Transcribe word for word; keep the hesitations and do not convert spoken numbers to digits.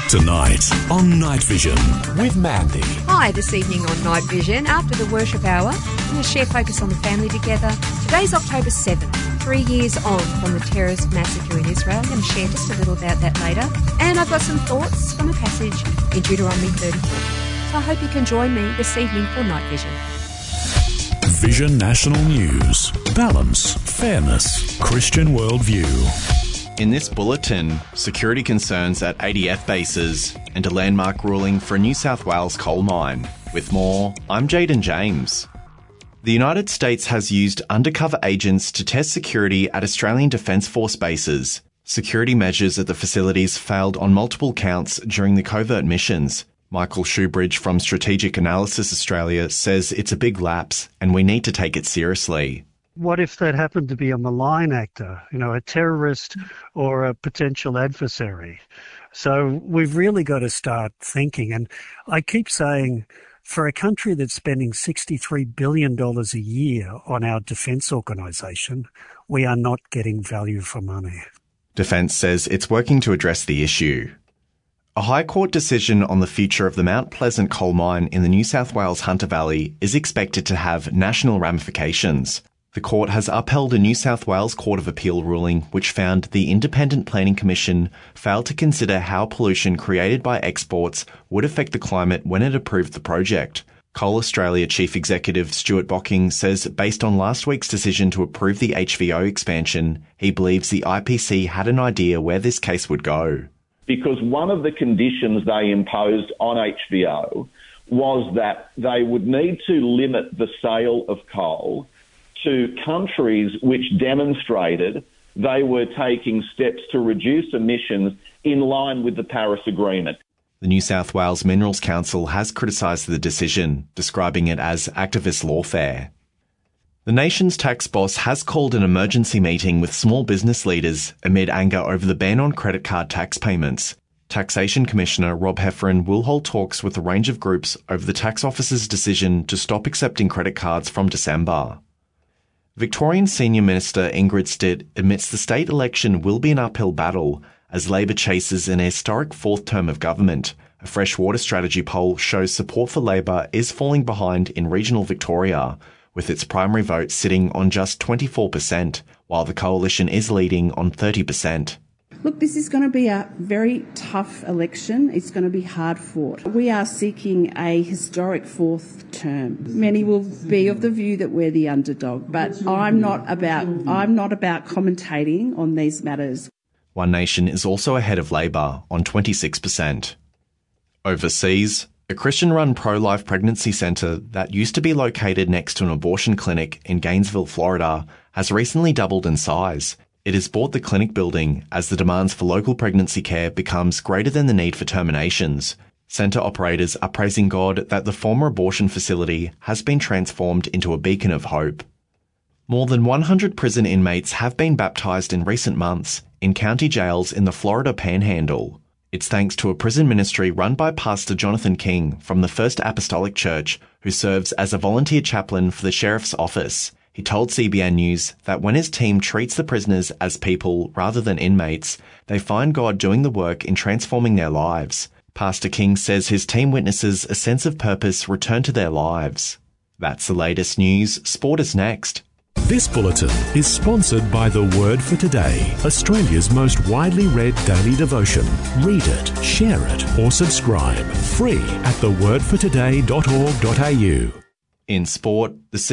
Tonight on Night Vision with Mandy. Hi, this evening on Night Vision, after the worship hour, we're going to share focus on the family together. Today's October seventh, three years on from the terrorist massacre in Israel. I'm going to share just a little about that later. And I've got some thoughts from a passage in Deuteronomy thirty-four. So I hope you can join me this evening for Night Vision. Vision National News. Balance, fairness, Christian worldview. In this bulletin, security concerns at A D F bases and a landmark ruling for a New South Wales coal mine. With more, I'm Jaden James. The United States has used undercover agents to test security at Australian Defence Force bases. Security measures at the facilities failed on multiple counts during the covert missions. Michael Shoebridge from Strategic Analysis Australia says it's a big lapse and we need to take it seriously. What if that happened to be a malign actor, you know, a terrorist or a potential adversary? So we've really got to start thinking. And I keep saying, for a country that's spending sixty-three billion dollars a year on our defence organisation, we are not getting value for money. Defence says it's working to address the issue. A High Court decision on the future of the Mount Pleasant coal mine in the New South Wales Hunter Valley is expected to have national ramifications. The court has upheld a New South Wales Court of Appeal ruling which found the Independent Planning Commission failed to consider how pollution created by exports would affect the climate when it approved the project. Coal Australia Chief Executive Stuart Bocking says based on last week's decision to approve the H V O expansion, he believes the I P C had an idea where this case would go. Because one of the conditions they imposed on H V O was that they would need to limit the sale of coal to countries which demonstrated they were taking steps to reduce emissions in line with the Paris Agreement. The New South Wales Minerals Council has criticised the decision, describing it as activist lawfare. The nation's tax boss has called an emergency meeting with small business leaders amid anger over the ban on credit card tax payments. Taxation Commissioner Rob Heffernan will hold talks with a range of groups over the tax office's decision to stop accepting credit cards from December. Victorian Senior Minister Ingrid Stitt admits the state election will be an uphill battle as Labor chases an historic fourth term of government. A fresh water strategy poll shows support for Labor is falling behind in regional Victoria, with its primary vote sitting on just twenty-four percent, while the coalition is leading on thirty percent. Look, this is going to be a very tough election. It's going to be hard fought. We are seeking a historic fourth term. Many will be of the view that we're the underdog, but I'm not about I'm not about commentating on these matters. One Nation is also ahead of Labor on twenty-six percent. Overseas, a Christian-run pro-life pregnancy centre that used to be located next to an abortion clinic in Gainesville, Florida, has recently doubled in size. It has bought the clinic building as the demands for local pregnancy care becomes greater than the need for terminations. Centre operators are praising God that the former abortion facility has been transformed into a beacon of hope. More than one hundred prison inmates have been baptised in recent months in county jails in the Florida Panhandle. It's thanks to a prison ministry run by Pastor Jonathan King from the First Apostolic Church, who serves as a volunteer chaplain for the Sheriff's Office. He told C B N News that when his team treats the prisoners as people rather than inmates, they find God doing the work in transforming their lives. Pastor King says his team witnesses a sense of purpose return to their lives. That's the latest news. Sport is next. This bulletin is sponsored by The Word for Today, Australia's most widely read daily devotion. Read it, share it, or subscribe. Free at the word for today dot org dot a u. In sport, the